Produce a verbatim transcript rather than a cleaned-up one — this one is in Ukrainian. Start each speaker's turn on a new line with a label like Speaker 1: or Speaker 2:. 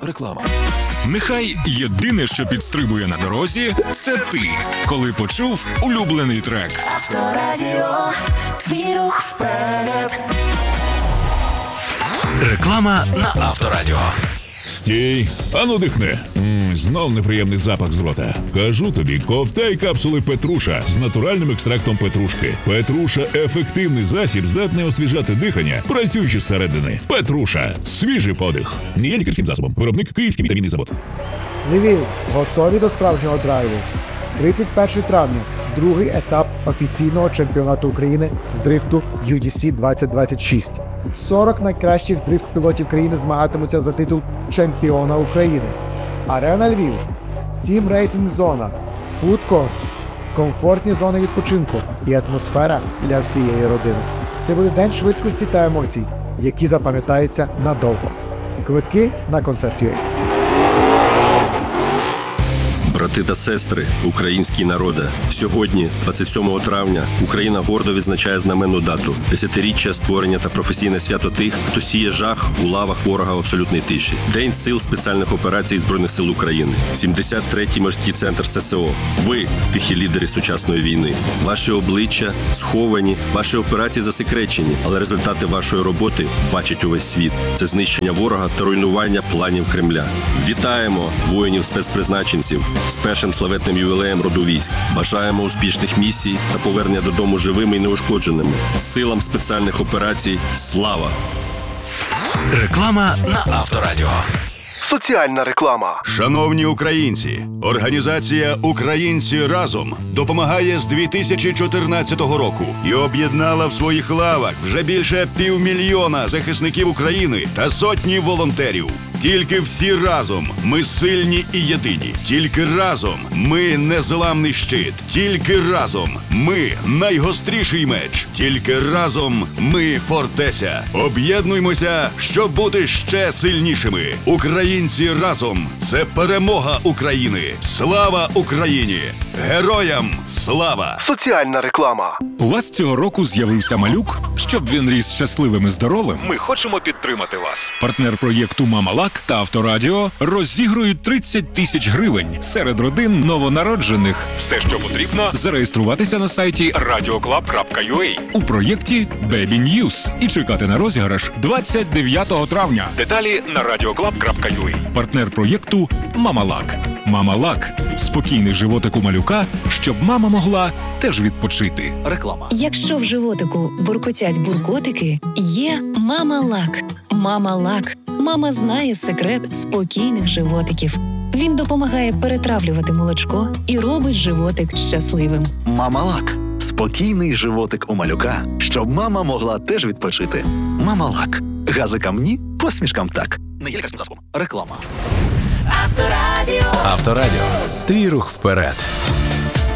Speaker 1: Реклама.
Speaker 2: Нехай єдине, що підстрибує на дорозі, це ти, коли почув улюблений трек.
Speaker 3: Авторадіо, твій рух вперед.
Speaker 1: Реклама на Авторадіо.
Speaker 4: Стій, ану дихни. М, знов неприємний запах з рота. Кажу тобі, ковтай капсули Петруша з натуральним екстрактом петрушки. Петруша – ефективний засіб, здатний освіжати дихання, працюючи зсередини. Петруша – свіжий подих. Не є лікарським засобом. Виробник Київський вітамінний завод.
Speaker 5: Львів, готові до справжнього драйву? тридцять першого травня. Другий етап офіційного чемпіонату України з дрифту ю ді сі двадцять двадцять шість. сорок найкращих дрифт-пілотів країни змагатимуться за титул чемпіона України. Арена Львів, сім рейсинг-зона, фудкорт, комфортні зони відпочинку і атмосфера для всієї родини. Це буде день швидкості та емоцій, які запам'ятаються надовго. Квитки на концерт точка ю а.
Speaker 6: Брати та сестри, український народе, сьогодні, двадцять сьомого травня, Україна гордо відзначає знаменну дату – десятиріччя створення та професійне свято тих, хто сіє жах у лавах ворога в абсолютній тиші. День сил спеціальних операцій Збройних сил України. сімдесят третій морський центр ес ес о. Ви – тихі лідери сучасної війни. Ваші обличчя сховані, ваші операції засекречені, але результати вашої роботи бачить увесь світ. Це знищення ворога та руйнування планів Кремля. Вітаємо воїнів-спецпризначенців з першим славетним ювілеєм роду військ. Бажаємо успішних місій та повернення додому живими і неушкодженими. Силам спеціальних операцій слава!
Speaker 1: Реклама на Авторадіо.
Speaker 7: Соціальна реклама.
Speaker 8: Шановні українці, організація «Українці разом» допомагає з дві тисячі чотирнадцятого року і об'єднала в своїх лавах вже більше півмільйона захисників України та сотні волонтерів. Тільки всі разом ми сильні і єдині. Тільки разом ми незламний щит. Тільки разом ми найгостріший меч. Тільки разом ми фортеця. Об'єднуймося, щоб бути ще сильнішими. Українці разом – це перемога України. Слава Україні! Героям слава!
Speaker 7: Соціальна реклама.
Speaker 2: У вас цього року з'явився малюк? Щоб він ріс щасливим і здоровим,
Speaker 1: Ми хочемо підтримати вас.
Speaker 2: партнер проєкту «Мама Лак» та Авторадіо розігрують тридцять тисяч гривень серед родин новонароджених.
Speaker 1: Все, що потрібно,
Speaker 2: Зареєструватися на сайті
Speaker 1: радіоклаб крапка ю а.
Speaker 2: у проєкті Baby News і чекати на розіграш двадцять дев'ятого травня.
Speaker 1: Деталі на радіоклаб крапка ю а.
Speaker 2: Партнер проєкту «Мама Лак». «Мама Лак» – спокійний животик у малюка, щоб мама могла теж відпочити.
Speaker 1: Реклама.
Speaker 9: Якщо в животику буркотять буркотики, є Мама Лак. Мама Лак. Мама знає секрет спокійних животиків. Він допомагає перетравлювати молочко і робить животик щасливим.
Speaker 10: Мама Лак. Спокійний животик у малюка, щоб мама могла теж відпочити. Мама Лак. Газикам ні, посмішкам так. Не є лікарським засобом. Реклама.
Speaker 3: Авторадіо.
Speaker 1: Авторадіо. Твій рух вперед.